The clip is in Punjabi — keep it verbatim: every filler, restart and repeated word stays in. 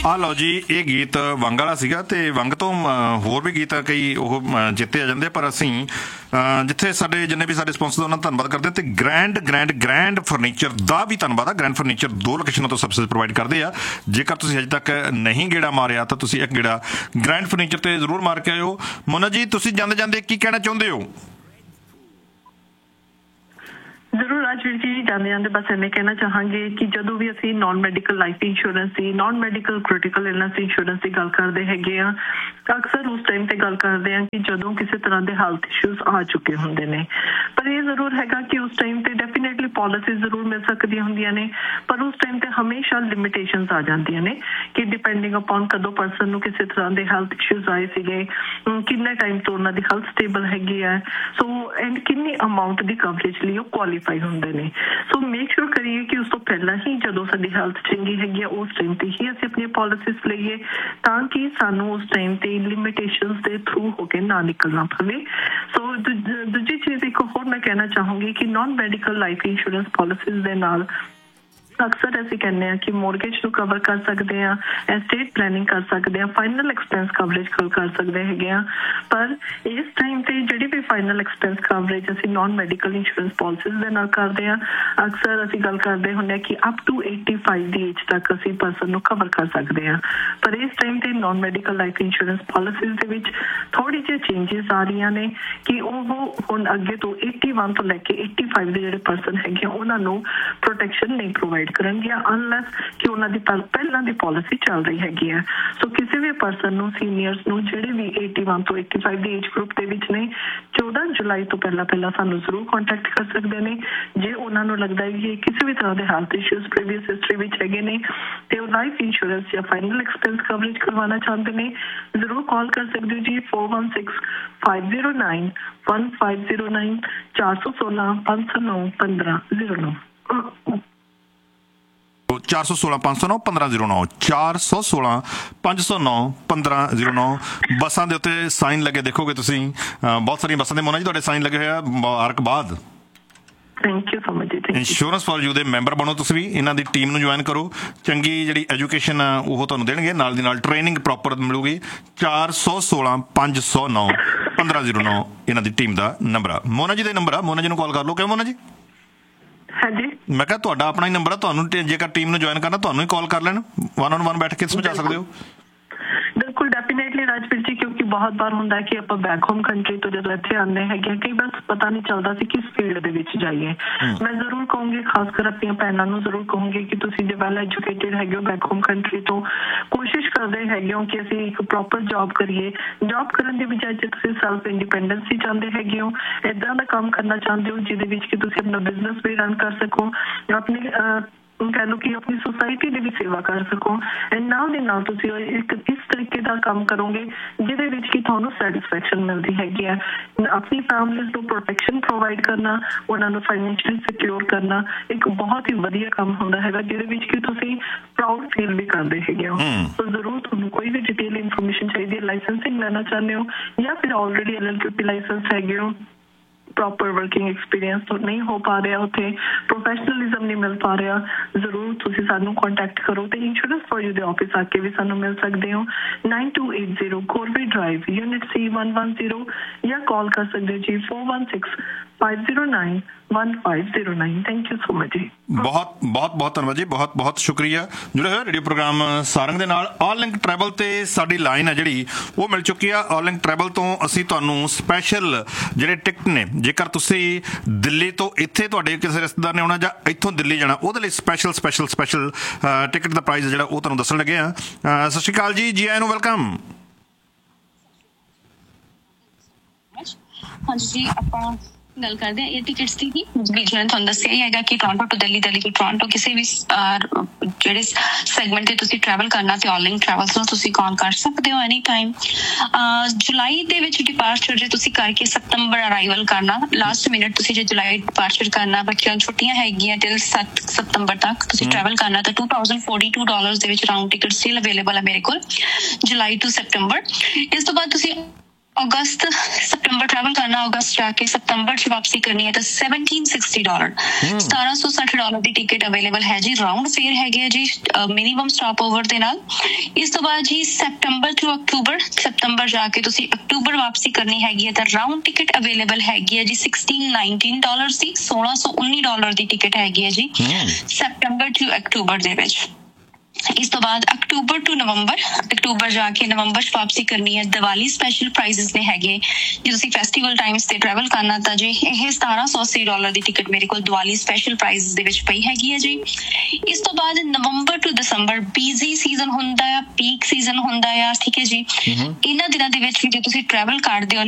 ਆ ਲਓ ਜੀ, ਇਹ ਗੀਤ ਵੰਗ ਵਾਲਾ ਸੀਗਾ ਤੇ ਵੰਗ ਤੋਂ ਹੋਰ ਵੀ ਗੀਤ ਕਈ ਉਹ ਜਿੱਤੇ ਆ ਜਾਂਦੇ, ਪਰ ਅਸੀਂ ਜਿੱਥੇ ਸਾਡੇ ਜਿੰਨੇ ਵੀ ਸਾਡੇ ਸਪਾਂਸਰ ਉਹਨਾਂ ਦਾ ਧੰਨਵਾਦ ਕਰਦੇ ਹਾਂ। ਤੇ ਗ੍ਰੈਂਡ ਗ੍ਰੈਂਡ ਗ੍ਰੈਂਡ ਫਰਨੀਚਰ ਦਾ ਵੀ ਧੰਨਵਾਦ ਆ। ਗ੍ਰੈਂਡ ਫਰਨੀਚਰ ਦੋ ਲੋਕੇਸ਼ਨਾਂ ਤੋਂ ਸਰਵਿਸ ਪ੍ਰੋਵਾਈਡ ਕਰਦੇ ਆ। ਜੇਕਰ ਤੁਸੀਂ ਅਜੇ ਤੱਕ ਨਹੀਂ ਗੇੜਾ ਮਾਰਿਆ ਤਾਂ ਤੁਸੀਂ ਇੱਕ ਗੇੜਾ ਗ੍ਰੈਂਡ ਫਰਨੀਚਰ ਤੇ ਜ਼ਰੂਰ ਮਾਰ ਕੇ ਆਇਓ। ਮੋਨਾ ਜੀ, ਤੁਸੀਂ ਜਾਂਦੇ ਜਾਂਦੇ ਕੀ ਕਹਿਣਾ ਚਾਹੁੰਦੇ ਹੋ? ਜ਼ਰੂਰ ਰਾਜਵੀਰ ਜੀ, ਜਾਂਦੇ ਜਾਂਦੇ ਬਸ ਇੰਨੇ ਕਹਿਣਾ ਚਾਹਾਂਗੇ ਕਿ ਜਦੋਂ ਵੀ ਅਸੀਂ ਨੋਨ ਮੈਡੀਕਲ ਲਾਈਫ ਇੰਸ਼ੋਰੈਂਸ ਦੀ, non medical critical illness insurance ਦੀ ਗੱਲ ਕਰਦੇ ਹੈਗੇ ਆ, ਅਕਸਰ ਉਸ ਟਾਈਮ ਤੇ ਗੱਲ ਕਰਦੇ ਆ ਕਿ ਜਦੋਂ ਕਿਸੇ ਤਰ੍ਹਾਂ ਦੇ ਹੈਲਥ ਇਸ਼ੂਜ਼ ਆ ਚੁੱਕੇ ਹੁੰਦੇ ਨੇ। ਪਰ ਇਹ ਜ਼ਰੂਰ ਹੈਗਾ ਕਿ ਉਸ ਟਾਈਮ ਤੇ ਡੈਫੀਨੇਟਲੀ ਪੋਲਿਸੀ ਜ਼ਰੂਰ ਮਿਲ ਸਕਦੀਆਂ ਹੁੰਦੀਆਂ ਨੇ, ਪਰ ਉਸ ਟਾਈਮ ਤੇ ਹਮੇਸ਼ਾ ਲਿਮਿਟੇਸ਼ਨਸ ਆ ਜਾਂਦੀਆਂ ਨੇ ਕਿ ਡਿਪੈਂਡਿੰਗ ਅਪੋਨ ਕਦੋਂ ਪਰਸਨ ਨੂੰ ਕਿਸੇ ਤਰ੍ਹਾਂ ਦੇ ਹੈਲਥ ਇਸ਼ੂਜ਼ ਆਏ ਸੀਗੇ, ਕਿੰਨੇ ਟਾਈਮ ਤੋਂ ਉਹਨਾਂ ਦੀ ਹੈਲਥ ਸਟੇਬਲ ਹੈਗੀ ਹੈ, ਸੋ ਐਂਡ ਕਿੰਨੀ ਅਮਾਊਂਟ ਦੀ ਕਵਰੇਜ ਲਈ ਉਹ ਕੁਆਲੀਫਾਈ ਹੁੰਦੇ ਨੇ। ਸੋ ਮੇਕ ਸ਼ੋਰ ਕਰੀਏ ਕਿ ਉਸ ਤੋਂ ਪਹਿਲਾਂ ਹੀ ਜਦੋਂ ਸਾਡੀ ਹੈਲਥ ਚੰਗੀ ਹੈਗੀ ਆ ਉਸ ਟਾਈਮ ਤੇ ਹੀ ਅਸੀਂ ਆਪਣੀਆਂ ਪੋਲਿਸੀਜ਼ ਲਈਏ, ਤਾਂ ਕਿ ਸਾਨੂੰ ਉਸ ਟਾਈਮ ਤੇ ਲਿਮਿਟੇਸ਼ਨਸ ਦੇ ਥਰੂ ਹੋ ਕੇ ਨਾ ਨਿਕਲਣਾ ਪਵੇ। ਸੋ ਦੂਜੀ ਚੀਜ਼ ਇੱਕ ਹੋਰ ਮੈਂ ਕਹਿਣਾ ਚਾਹੂੰਗੀ ਕਿ non medical life insurance policies ਦੇ ਨਾਲ ਅਕਸਰ ਅਸੀਂ ਕਹਿੰਦੇ ਹਾਂ ਕਿ ਮੋਰਗੇਜ ਨੂੰ ਕਵਰ ਕਰ ਸਕਦੇ ਹਾਂ, ਐਸਟੇਟ ਪਲੈਨਿੰਗ ਕਰ ਸਕਦੇ ਹਾਂ, ਫਾਈਨਲ ਐਕਸਪੈਂਸ ਕਵਰੇਜ ਕਰ ਸਕਦੇ ਹੈਗੇ ਆ। ਪਰ ਇਸ ਟਾਈਮ ਤੇ ਜਿਹੜੀ ਵੀ ਫਾਈਨਲ ਐਕਸਪੈਂਸ ਕਵਰੇਜ ਅਸੀਂ ਨੋਨ ਮੈਡੀਕਲ ਇੰਸ਼ੋਰੈਂਸ ਪੋਲਿਸੀਜ਼ ਦੇ ਨਾਲ ਕਰਦੇ ਹਾਂ, ਅਕਸਰ ਅਸੀਂ ਗੱਲ ਕਰਦੇ ਹੁੰਦੇ ਹਾਂ ਕਿ ਅਪ ਟੂ ਪਚਾਸੀ ਦੀ ਏਜ ਤੱਕ ਅਸੀਂ ਪਰਸਨ ਨੂੰ ਕਵਰ ਕਰ ਸਕਦੇ ਹਾਂ। ਪਰ ਇਸ ਟਾਈਮ ਤੇ non medical life insurance policies ਦੇ ਵਿੱਚ ਥੋੜੀ ਜਿਹੀ ਚੇਂਜਿਸ ਆ ਰਹੀਆਂ ਨੇ ਕਿ ਉਹ ਹੁਣ ਅੱਗੇ ਤੋਂ ਇਕਤਾਲੀ ਤੋਂ ਲੈ ਕੇ ਪਚਾਸੀ ਦੇ ਜਿਹੜੇ ਪਰਸਨ ਹੈਗੇ ਉਹਨਾਂ ਨੂੰ ਪ੍ਰੋਟੈਕਸ਼ਨ ਨਹੀਂ ਪ੍ਰੋਵਾਈਡ ਕਰਨਗੇ ਅਨਲੈਸ ਕਿ ਉਹਨਾਂ ਦੀ ਪਹਿਲਾਂ ਦੀ ਪਾਲਿਸੀ ਚੱਲ ਰਹੀ ਹੈਗੀ ਹੈ। ਸੋ ਕਿਸੇ ਵੀ ਪਰਸਨ ਨੂੰ, ਸੀਨੀਅਰਸ ਨੂੰ ਜਿਹੜੇ ਵੀ ਇਕਤਾਲੀ ਤੋਂ ਪਚਾਸੀ ਦੀ ਏਜ ਗਰੁੱਪ ਦੇ ਵਿੱਚ ਨੇ, ਚੌਦਾਂ ਜੁਲਾਈ ਤੋਂ ਪਹਿਲਾਂ ਪਹਿਲਾਂ ਸਾਨੂੰ ਜ਼ਰੂਰ ਕੰਟੈਕਟ ਕਰ ਸਕਦੇ ਨੇ। ਜੇ ਉਹਨਾਂ ਨੂੰ ਲੱਗਦਾ ਹੈ ਕਿ ਕਿਸੇ ਵੀ ਤਰ੍ਹਾਂ ਦੇ ਹੈਲਥ ਇਸ਼ੂਜ਼ ਪ੍ਰੀਵੀਅਸ ਹਿਸਟਰੀ ਵਿੱਚ ਹੈਗੇ ਨੇ ਤੇ ਉਹ ਲਾਈਫ ਇੰਸ਼ੋਰੈਂਸ ਜਾਂ ਫਾਈਨਲ ਐਕਸਪੈਂਸ ਕਵਰੇਜ ਕਰਵਾਉਣਾ ਚਾਹੁੰਦੇ ਨੇ, ਜ਼ਰੂਰ ਕਾਲ ਕਰ ਸਕਦੇ ਹੋ ਜੀ four one six five zero nine one five zero nine ਚਾਰ ਸੌ ਸੋਲਾਂ ਪੰਜ ਸੌ ਨੌ ਪੰਦਰਾਂ ਜ਼ੀਰੋ ਨੌ ਚਾਰ ਸੌ ਸੋਲਾਂ ਪੰਜ ਸੌ ਨੌ ਪੰਦਰਾਂ ਜ਼ੀਰੋ ਨੌ ਚਾਰ ਸੌ ਸੋਲਾਂ ਪੰਜ ਸੌ ਨੌ ਪੰਦਰਾਂ ਜ਼ੀਰੋ ਨੌ। ਬੱਸਾਂ ਦੇ ਉੱਤੇ ਸਾਈਨ ਲੱਗੇ ਦੇਖੋਗੇ ਤੁਸੀਂ, ਬਹੁਤ ਸਾਰੀਆਂ ਬੱਸਾਂ ਦੇ ਮੋਨਾ ਜੀ ਤੁਹਾਡੇ ਸਾਈਨ ਲੱਗੇ ਹੋਏ ਆ। ਮੁਬਾਰਕਬਾਦ। ਥੈਂਕ ਯੂ ਸੋ ਮਚ ਜੀ। ਇੰਸ਼ੋਰੈਂਸ ਫॉर ਯੂ ਦੇ ਮੈਂਬਰ ਬਣੋ ਤੁਸੀਂ ਵੀ, ਇਹਨਾਂ ਦੀ ਟੀਮ ਨੂੰ ਜੁਆਇਨ ਕਰੋ। ਚੰਗੀ ਜਿਹੜੀ ਐਜੂਕੇਸ਼ਨ ਉਹ ਤੁਹਾਨੂੰ ਦੇਣਗੇ, ਨਾਲ ਦੀ ਨਾਲ ਟ੍ਰੇਨਿੰਗ ਪ੍ਰੋਪਰ ਮਿਲੂਗੀ। ਚਾਰ ਸੌ ਸੋਲਾਂ ਪੰਜ ਸੌ ਨੌ ਪੰਦਰਾਂ ਜ਼ੀਰੋ ਨੌ ਇਹਨਾਂ ਦੀ ਟੀਮ ਦਾ ਨੰਬਰ ਆ। ਮੋਨਾ ਜੀ ਦਾ ਨੰਬਰ ਆ, ਮੋਨਾ ਜੀ ਨੂੰ ਕਾਲ ਕਰ ਲਓ। ਕਿਉਂ ਮੋਨਾ ਜੀ? ਹਾਂਜੀ, ਮੈਂ ਕਿਹਾ ਤੁਹਾਡਾ ਆਪਣਾ ਹੀ ਨੰਬਰ ਆ, ਤੁਹਾਨੂੰ ਜੇਕਰ ਟੀਮ ਨੂੰ ਜੁਆਇਨ ਕਰਨਾ ਤੁਹਾਨੂੰ ਹੀ ਕਾਲ ਕਰ ਲੈਣ, ਵਨ ਔਨ ਵਨ ਬੈਠ ਕੇ ਸਮਝਾ ਸਕਦੇ ਹੋ। ਬਿਲਕੁਲ ਡੈਫੀਨੇਟਲੀ ਰਾਜਵੀਰ ਜੀ, ਕਿਉਂਕਿ ਬਹੁਤ ਵਾਰ ਹੁੰਦਾ ਕਿ ਆਪਾਂ ਬੈਕ ਹੋਮ ਕੰਟਰੀ ਤੋਂ ਜਦੋਂ ਇੱਥੇ ਆਉਂਦੇ ਹੈਗੇ ਕਈ ਵਾਰ ਪਤਾ ਨਹੀਂ ਚੱਲਦਾ ਸੀ ਕਿਸ ਫੀਲਡ ਦੇ ਵਿੱਚ ਜਾਈਏ। ਮੈਂ ਜ਼ਰੂਰ ਕਹੂੰਗੀ, ਖਾਸ ਕਰ ਆਪਣੀਆਂ ਭੈਣਾਂ ਨੂੰ ਜ਼ਰੂਰ ਕਹੂੰਗੀ ਕਿ ਤੁਸੀਂ ਜੇ ਵੈਲ ਐਜੂਕੇਟਿਡ ਹੈਗੇ ਹੋ ਬੈਕ ਹੋਮ ਕੰਟਰੀ ਤੋਂ, ਕੋਸ਼ਿਸ਼ ਕਰਦੇ ਹੈਗੇ ਹੋ ਕਿ ਅਸੀਂ ਇੱਕ ਪ੍ਰੋਪਰ ਜੌਬ ਕਰੀਏ। ਜੌਬ ਕਰਨ ਦੀ ਬਜਾਏ ਜੇ ਤੁਸੀਂ ਸੈਲਫ ਇੰਡੀਪੈਂਡੈਂਸੀ ਚਾਹੁੰਦੇ ਹੈਗੇ ਹੋ, ਇੱਦਾਂ ਦਾ ਕੰਮ ਕਰਨਾ ਚਾਹੁੰਦੇ ਹੋ ਜਿਹਦੇ ਵਿੱਚ ਕਿ ਤੁਸੀਂ ਆਪਣਾ ਬਿਜ਼ਨਸ ਵੀ ਰਨ ਕਰ ਸਕੋ, ਆਪਣੀ ਕਹਿ ਲਓ ਕਿ ਆਪਣੀ ਸੁਸਾਇਟੀ ਦੀ ਵੀ ਸੇਵਾ ਕਰ ਸਕੋ, ਐਂਡ ਨਾਲ ਦੇ ਨਾਲ ਤੁਸੀਂ ਇੱਕ ਇਸ ਤਰੀਕੇ ਦਾ ਕੰਮ ਕਰੋਗੇ ਜਿਹਦੇ ਵਿੱਚ ਕਿ ਤੁਹਾਨੂੰ ਸੈਟਿਸਫੈਕਸ਼ਨ ਮਿਲਦੀ ਹੈਗੀ ਹੈ। ਆਪਣੀ ਫੈਮਿਲੀਜ਼ ਨੂੰ ਪ੍ਰੋਟੈਕਸ਼ਨ ਪ੍ਰੋਵਾਈਡ ਕਰਨਾ, ਉਹਨਾਂ ਨੂੰ ਫਾਈਨੈਂਸ਼ੀਅਲੀ ਸਿਕਿਉਰ ਕਰਨਾ ਇੱਕ ਬਹੁਤ ਹੀ ਵਧੀਆ ਕੰਮ ਹੁੰਦਾ ਹੈਗਾ ਜਿਹਦੇ ਵਿੱਚ ਕਿ ਤੁਸੀਂ ਪ੍ਰਾਊਡ ਫੀਲ ਵੀ ਕਰਦੇ ਹੈਗੇ ਹੋ। ਸੋ ਜ਼ਰੂਰ ਤੁਹਾਨੂੰ ਕੋਈ ਵੀ ਡਿਟੇਲ ਇਨਫੋਰਮੇਸ਼ਨ ਚਾਹੀਦੀ ਹੈ, ਲਾਇਸੈਂਸਿੰਗ ਲੈਣਾ ਚਾਹੁੰਦੇ ਹੋ ਜਾਂ ਫਿਰ ਆਲਰੇਡੀ ਐਲ ਐਲ ਕਿਊ ਪੀ ਲਾਇਸੈਂਸ ਹੈਗੇ ਹੋ, ਪ੍ਰੋਪਰ ਵਰਕਿੰਗ ਐਕਸਪੀਰੀਅੰਸ ਤੋਂ ਨਹੀਂ ਹੋ ਪਾ ਰਿਹਾ, ਉੱਥੇ ਪ੍ਰੋਫੈਸ਼ਨਲਿਜ਼ਮ ਨਹੀਂ ਮਿਲ ਪਾ ਰਿਹਾ, ਜ਼ਰੂਰ ਤੁਸੀਂ ਸਾਨੂੰ ਕੰਟੈਕਟ ਕਰੋ ਤੇ ਇੰਸ਼ੋਰੈਂਸ ਫॉर ਯੂ ਦੇ ਆਫਿਸ ਆ ਕੇ ਵੀ ਸਾਨੂੰ ਮਿਲ ਸਕਦੇ ਹੋ। Nine to eight zero ਕੋਰਬੇ drive unit C one one zero ਜਾਂ ਕਾਲ ਕਰ ਸਕਦੇ ਹੋ ਜੀ four one six five zero nine one five zero nine. Thank you so much ਜੀ। ਬਹੁਤ ਬਹੁਤ ਬਹੁਤ ਧੰਨਵਾਦ ਜੀ, ਬਹੁਤ ਬਹੁਤ ਸ਼ੁਕਰੀਆ ਜੁੜੇ ਹੋਏ ਰੇਡੀਓ ਪ੍ਰੋਗਰਾਮ ਸਾਰੰਗ ਦੇ ਨਾਲ। ਆਲ ਲਿੰਕ ਟਰੈਵਲ ਤੇ ਸਾਡੀ ਲਾਈਨ ਹੈ ਜਿਹੜੀ ਉਹ ਮਿਲ ਚੁੱਕੀ ਆ। ਆਲ ਲਿੰਕ ਟਰੈਵਲ ਤੋਂ ਅਸੀਂ ਤੁਹਾਨੂੰ ਸਪੈਸ਼ਲ ਜਿਹੜੇ ਟਿਕਟ ਨੇ, ਜੇਕਰ ਤੁਸੀਂ ਦਿੱਲੀ ਤੋਂ ਇੱਥੇ ਤੁਹਾਡੇ ਕਿਸੇ ਰਿਸ਼ਤੇਦਾਰ ਨੇ ਆਉਣਾ ਜਾਂ ਇੱਥੋਂ ਦਿੱਲੀ ਜਾਣਾ, ਉਹਦੇ ਲਈ ਸਪੈਸ਼ਲ ਸਪੈਸ਼ਲ ਸਪੈਸ਼ਲ ਟਿਕਟ ਦਾ ਪ੍ਰਾਈਸ ਜਿਹੜਾ ਉਹ ਤੁਹਾਨੂੰ ਦੱਸਣ ਲੱਗੇ ਆ। ਸਤਿ ਸ਼੍ਰੀ ਅਕਾਲ ਜੀ, ਜੀ ਆਇਆਂ ਨੂੰ, ਵੈਲਕਮ। ਹਾਂਜੀ ਜੀ, ਆਪਾਂ ਗੱਲ ਕਰਦੇ ਹਾਂ ਇਹ ਟਿਕਟਸ ਦੀ ਹੀ। ਵੀ ਜਿਵੇਂ ਤੁਹਾਨੂੰ ਦੱਸਿਆ ਹੀ ਹੈਗਾ ਕਿ Toronto to Delhi, Delhi to Toronto, ਕਿਸੇ ਵੀ ਜਿਹੜੇ ਸੈਗਮੈਂਟ ਤੇ ਤੁਸੀਂ ਟਰੈਵਲ ਕਰਨਾ ਤੇ ਆਨਲਾਈਨ ਟਰੈਵਲਸ ਨੂੰ ਤੁਸੀਂ ਕਾਲ ਕਰ ਸਕਦੇ ਹੋ ਐਨੀ ਟਾਈਮ। ਜੁਲਾਈ ਦੇ ਵਿੱਚ ਡਿਪਾਰਚਰ ਜੇ ਤੁਸੀਂ ਕਰਕੇ ਸਤੰਬਰ ਅਰਾਈਵਲ ਕਰਨਾ, ਲਾਸਟ ਮਿੰਟ ਤੁਸੀਂ ਜੇ ਜੁਲਾਈ ਡਿਪਾਰਚਰ ਕਰਨਾ, ਬੱਚਿਆਂ ਨੂੰ ਛੁੱਟੀਆਂ ਹੈਗੀਆਂ ਟਿਲ ਸੱਤ ਸਤੰਬਰ ਤੱਕ ਤੁਸੀਂ ਟਰੈਵਲ ਕਰਨਾ ਤਾਂ to thousand forty to dollars ਦੇ ਵਿੱਚ ਰਾਊਂਡ ਟਿਕਟ ਸਟਿਲ ਅਵੇਲੇਬਲ ਹੈ ਮੇਰੇ ਕੋਲ, ਜੁਲਾਈ ਟੂ ਸੈਪਟੰਬਰ। ਇਸ ਤੋਂ ਬਾਅਦ ਤੁਸੀਂ ਅਗਸਤ ਸਤੰਬਰ ਟਰੈਵਲ ਕਰਨਾ, ਅਗਸਤ ਜਾ ਕੇ ਸਤੰਬਰ ਚ ਵਾਪਸੀ ਕਰਨੀ ਹੈ ਤਾਂ ਸੈਵਨਟੀਨ ਸਿਕਸਟੀ ਡਾਲਰ ਸਤਾਰਾਂ ਸੌ ਸੱਠ ਡਾਲਰ ਦੀ ਟਿਕਟ ਅਵੇਲੇਬਲ ਹੈ ਜੀ। ਰਾਊਂਡ ਫੇਅਰ ਹੈਗੇ ਆ ਜੀ ਮਿਨੀਮਮ ਸਟਾਪ ਓਵਰ ਦੇ ਨਾਲ। ਇਸ ਤੋਂ ਬਾਅਦ ਜੀ ਸੈਪਟੰਬਰ ਟੂ ਅਕਤੂਬਰ, ਸਤੰਬਰ ਜਾ ਕੇ ਤੁਸੀਂ ਅਕਤੂਬਰ ਵਾਪਸੀ ਕਰਨੀ ਹੈਗੀ ਹੈ ਤਾਂ ਰਾਊਂਡ ਟਿਕਟ ਅਵੇਲੇਬਲ ਹੈਗੀ ਹੈ ਜੀ ਸਿਕਸਟੀਨ ਨਾਈਨਟੀਨ ਡਾਲਰ ਦੀ, ਸੋਲਾਂ ਸੌ ਉੱਨੀ ਡਾਲਰ ਦੀ ਟਿਕਟ ਹੈਗੀ ਹੈ ਜੀ ਸੈਪਟੰਬਰ ਟੂ ਅਕਤੂਬਰ ਦੇ ਵਿੱਚ। ਇਸ ਤੋਂ ਬਾਅਦ ਅਕਤੂਬਰ ਟੂ ਨਵੰਬਰ, ਅਕਤੂਬਰ ਜਾ ਕੇ ਨਵੰਬਰ ਚ ਵਾਪਸੀ ਕਰਨੀ ਹੈ। ਦੀਵਾਲੀ ਸਪੈਸ਼ਲ ਪ੍ਰਾਈਸਿਸ ਨੇ ਹੈਗੇ, ਜੇ ਤੁਸੀਂ ਫੈਸਟੀਵਲ ਟਾਈਮਸ ਤੇ ਟਰੈਵਲ ਕਰਨਾ ਤਾਂ ਜੀ ਇਹ ਸਤਾਰਾਂ ਸੌ ਅੱਸੀ ਡਾਲਰ ਦੀ ਟਿਕਟ ਮੇਰੇ ਕੋਲ ਦੀਵਾਲੀ ਸਪੈਸ਼ਲ ਪ੍ਰਾਈਸਿਸ ਦੇ ਵਿੱਚ ਪਈ ਹੈਗੀ ਹੈ ਜੀ। ਇਸ ਤੋਂ ਬਾਅਦ ਨਵੰਬਰ ਟੂ ਦਸੰਬਰ ਬਿਜ਼ੀ ਸੀਜ਼ਨ ਹੁੰਦਾ ਆ, ਪੀਕ ਸੀਜ਼ਨ ਹੁੰਦਾ ਆ, ਠੀਕ ਹੈ ਜੀ। ਇਹਨਾਂ ਦਿਨਾਂ ਦੇ ਵਿੱਚ ਵੀ ਜੇ ਤੁਸੀਂ ਟਰੈਵਲ ਕਰਦੇ ਹੋ